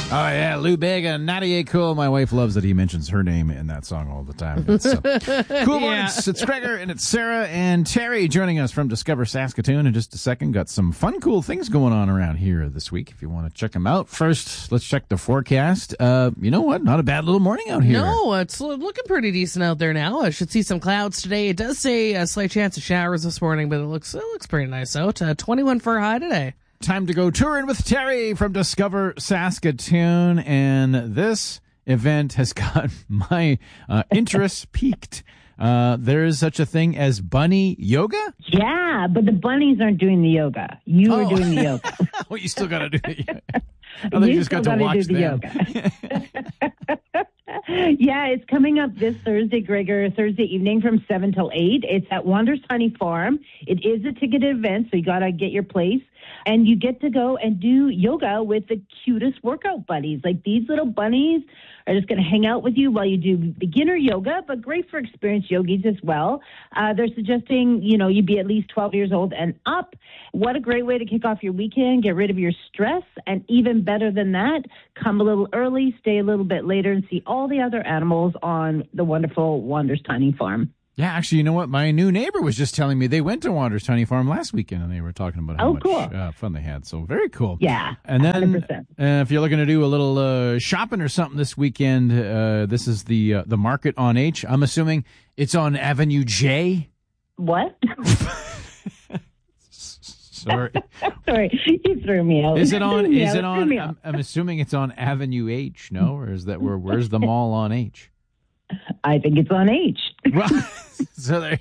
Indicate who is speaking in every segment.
Speaker 1: Oh, yeah, Lou Bega, 98 Cool. My wife loves that he mentions her name in that song all the time. It's, cool mornings. It's Gregor and it's Sarah and Terry joining us from Discover Saskatoon in just a second. Got some fun, cool things going on around here this week if you want to check them out. First, let's check the forecast. You know what? Not a bad little morning out here.
Speaker 2: No, it's looking pretty decent out there now. I should see some clouds today. It does say a slight chance of showers this morning, but it looks pretty nice out. 21 for a high today.
Speaker 1: Time to go touring with Terry from Discover Saskatoon, and this event has got my interest piqued. There is such a thing as bunny yoga?
Speaker 3: Yeah, but the bunnies aren't doing the yoga. You are doing the yoga.
Speaker 1: Well, you still got to do the yoga. You just got to watch them. Yoga.
Speaker 3: Yeah, it's coming up this Thursday, Gregor, Thursday evening from 7 till 8. It's at Wander's Tiny Farm. It is a ticketed event, so you got to get your place. And you get to go and do yoga with the cutest workout buddies. Like, these little bunnies are just going to hang out with you while you do beginner yoga, but great for experienced yogis as well. They're suggesting, you be at least 12 years old and up. What a great way to kick off your weekend, get rid of your stress, and even better than that, come a little early, stay a little bit later, and see all the other animals on the wonderful Wander's Tiny Farm.
Speaker 1: Yeah, actually, you know what? My new neighbor was just telling me they went to Wander's Tiny Farm last weekend, and they were talking about how much fun they had. So very cool.
Speaker 3: Yeah,
Speaker 1: and then
Speaker 3: 100%.
Speaker 1: If you're looking to do a little shopping or something this weekend, this is the Market on H. I'm assuming it's on Avenue J.
Speaker 3: What?
Speaker 1: Sorry,
Speaker 3: you threw me out.
Speaker 1: Is it on? I'm assuming it's on Avenue H. No, or is that where's the mall on H?
Speaker 3: I think it's on H.
Speaker 1: Well, so there.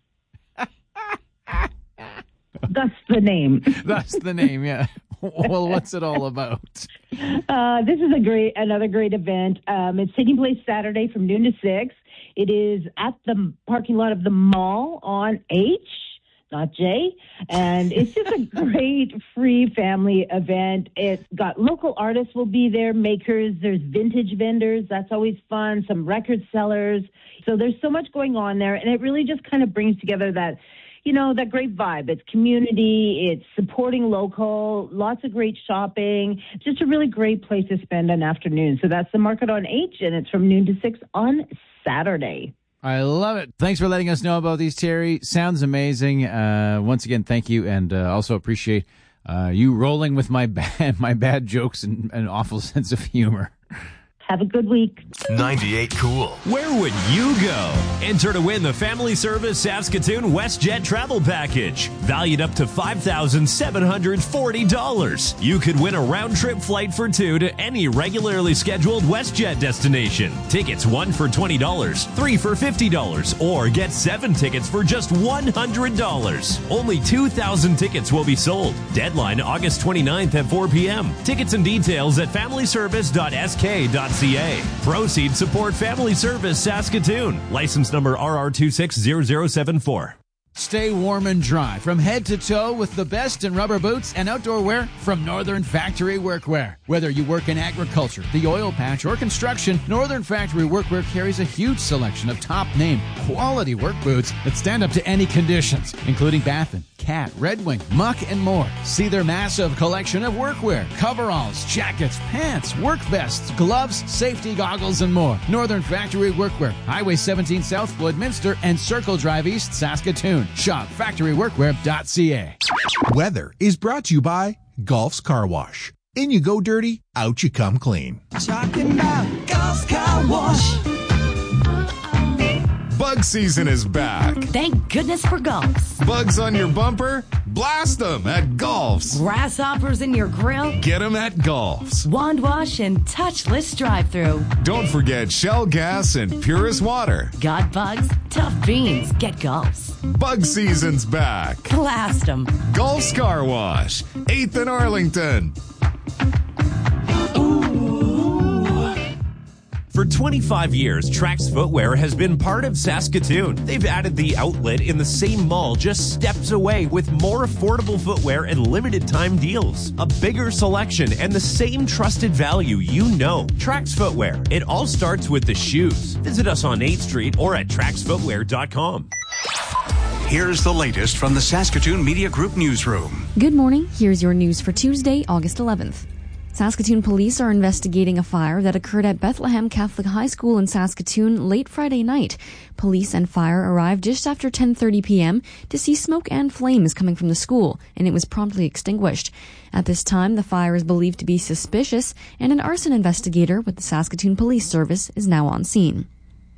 Speaker 3: That's the name.
Speaker 1: That's the name, yeah. Well, what's it all about?
Speaker 3: This is another great event. It's taking place Saturday from noon to 6. It is at the parking lot of the mall on H, not J. And it's just a great free family event. It's got local artists will be there, makers. There's vintage vendors. That's always fun. Some record sellers. So there's so much going on there. And it really just kind of brings together that, that great vibe. It's community. It's supporting local. Lots of great shopping. Just a really great place to spend an afternoon. So that's the Market on H, and it's from noon to 6 on Saturday.
Speaker 1: I love it. Thanks for letting us know about these, Terry. Sounds amazing. Once again, thank you, and also appreciate you rolling with my bad jokes and awful sense of humor.
Speaker 3: Have a good week.
Speaker 4: 98 Cool.
Speaker 5: Where would you go? Enter to win the Family Service Saskatoon WestJet Travel Package, valued up to $5,740. You could win a round-trip flight for two to any regularly scheduled WestJet destination. Tickets 1 for $20, 3 for $50, or get 7 tickets for just $100. Only 2,000 tickets will be sold. Deadline August 29th at 4 p.m. Tickets and details at familyservice.sk.ca. Proceeds support Family Service Saskatoon. License number RR260074.
Speaker 1: Stay warm and dry from head to toe with the best in rubber boots and outdoor wear from Northern Factory Workwear. Whether you work in agriculture, the oil patch, or construction, Northern Factory Workwear carries a huge selection of top-name, quality work boots that stand up to any conditions, including Baffin, Cat, Red Wing, Muck, and more. See their massive collection of workwear, coveralls, jackets, pants, work vests, gloves, safety goggles, and more. Northern Factory Workwear, Highway 17 South, Woodminster, and Circle Drive East, Saskatoon. Shop factoryworkwear.ca.
Speaker 6: Weather is brought to you by Golf's Car Wash. In you go dirty, out you come clean.
Speaker 7: Talking about Golf's Car Wash.
Speaker 4: Bug season is back.
Speaker 8: Thank goodness for Golf's.
Speaker 4: Bugs on your bumper? Blast them at Golf's.
Speaker 8: Grasshoppers in your grill?
Speaker 4: Get them at Golf's.
Speaker 8: Wand wash and touchless drive-through.
Speaker 4: Don't forget Shell gas and purest water.
Speaker 8: Got bugs? Tough beans. Get Golf's.
Speaker 4: Bug season's back.
Speaker 8: Blast them.
Speaker 4: Golf's Car Wash, 8th and Arlington.
Speaker 5: For 25 years, Trax Footwear has been part of Saskatoon. They've added the outlet in the same mall just steps away with more affordable footwear and limited time deals. A bigger selection and the same trusted value you know. Trax Footwear. It all starts with the shoes. Visit us on 8th Street or at traxfootwear.com.
Speaker 4: Here's the latest from the Saskatoon Media Group newsroom.
Speaker 9: Good morning. Here's your news for Tuesday, August 11th. Saskatoon police are investigating a fire that occurred at Bethlehem Catholic High School in Saskatoon late Friday night. Police and fire arrived just after 10:30 p.m. to see smoke and flames coming from the school, and it was promptly extinguished. At this time, the fire is believed to be suspicious, and an arson investigator with the Saskatoon Police Service is now on scene.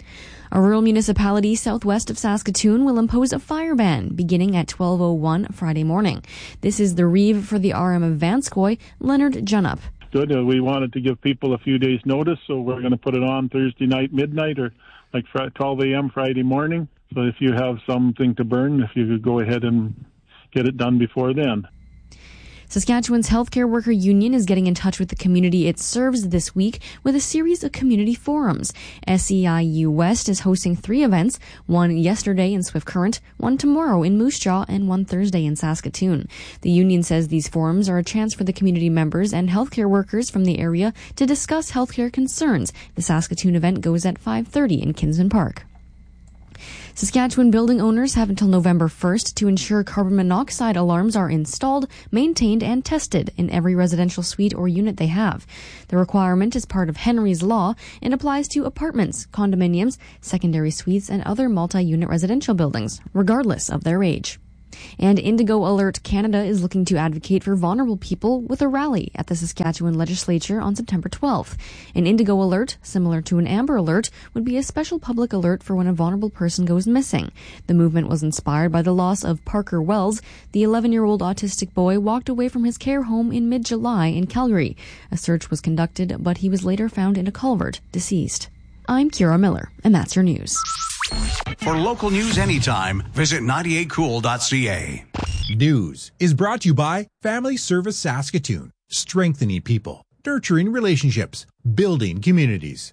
Speaker 9: A rural municipality southwest of Saskatoon will impose a fire ban beginning at 12:01 Friday morning. This is the reeve for the RM of Vanscoy, Leonard Junup.
Speaker 10: Good. We wanted to give people a few days' notice, so we're going to put it on Thursday night, midnight, or like 12 a.m. Friday morning. So if you have something to burn, if you could go ahead and get it done before then.
Speaker 9: Saskatchewan's Healthcare Worker Union is getting in touch with the community it serves this week with a series of community forums. SEIU West is hosting 3 events, one yesterday in Swift Current, one tomorrow in Moose Jaw, and one Thursday in Saskatoon. The union says these forums are a chance for the community members and healthcare workers from the area to discuss healthcare concerns. The Saskatoon event goes at 5:30 in Kinsman Park. Saskatchewan building owners have until November 1st to ensure carbon monoxide alarms are installed, maintained, and tested in every residential suite or unit they have. The requirement is part of Henry's Law and applies to apartments, condominiums, secondary suites, and other multi-unit residential buildings, regardless of their age. And Indigo Alert Canada is looking to advocate for vulnerable people with a rally at the Saskatchewan Legislature on September 12th. An Indigo Alert, similar to an Amber Alert, would be a special public alert for when a vulnerable person goes missing. The movement was inspired by the loss of Parker Wells. The 11-year-old autistic boy walked away from his care home in mid-July in Calgary. A search was conducted, but he was later found in a culvert, deceased. I'm Kira Miller, and that's your news.
Speaker 11: For local news anytime, visit 98cool.ca.
Speaker 6: News is brought to you by Family Service Saskatoon. Strengthening people, nurturing relationships, building communities.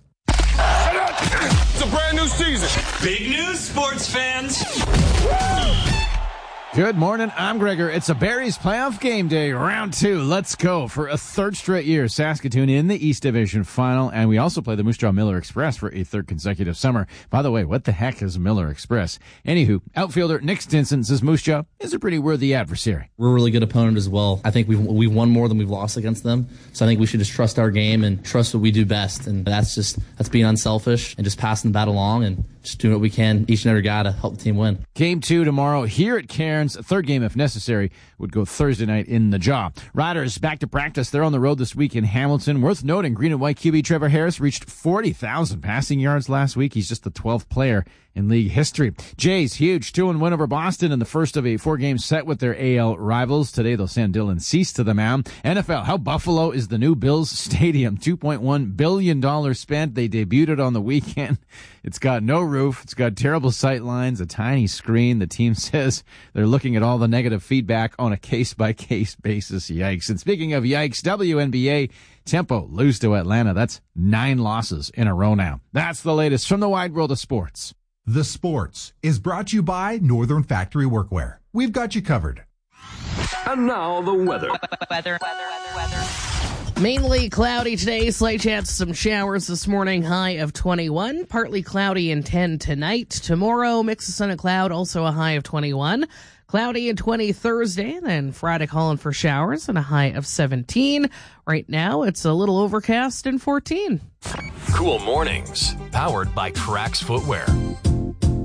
Speaker 12: It's a brand new season.
Speaker 5: Big news, sports fans.
Speaker 1: Good morning, I'm Gregor. It's a Barry's Playoff Game Day, round 2. Let's go. For a third straight year, Saskatoon in the East Division Final, and we also play the Moose Jaw Miller Express for a third consecutive summer. By the way, what the heck is Miller Express? Anywho, outfielder Nick Stinson says Moose Jaw is a pretty worthy adversary.
Speaker 13: We're a really good opponent as well. I think we've won more than we've lost against them, so I think we should just trust our game and trust what we do best, and that's being unselfish and just passing the bat along and just doing what we can, each and every guy, to help the team win.
Speaker 1: Game 2 tomorrow here at Cairns. A third game, if necessary, would go Thursday night in the Jaw. Riders back to practice. They're on the road this week in Hamilton. Worth noting, green and white QB Trevor Harris reached 40,000 passing yards last week. He's just the 12th player in league history. Jays, huge 2-1 win over Boston in the first of a 4-game set with their AL rivals. Today they'll send Dylan Cease to the mound. NFL, how Buffalo is the new Bills Stadium. $2.1 billion spent. They debuted it on the weekend. It's got no roof. It's got terrible sight lines, a tiny screen. The team says they're looking at all the negative feedback on a case-by-case basis. Yikes. And speaking of yikes, WNBA, Tempo lose to Atlanta. That's 9 losses in a row now. That's the latest from the wide world of sports.
Speaker 6: The Sports is brought to you by Northern Factory Workwear. We've got you covered.
Speaker 12: And now the weather.
Speaker 2: Mainly cloudy today, slight chance of some showers this morning, high of 21. Partly cloudy and 10 tonight. Tomorrow, mix of sun and cloud, also a high of 21. Cloudy and 20 Thursday, then Friday calling for showers and a high of 17. Right now, it's a little overcast and 14.
Speaker 5: Cool mornings, powered by Cracks Footwear.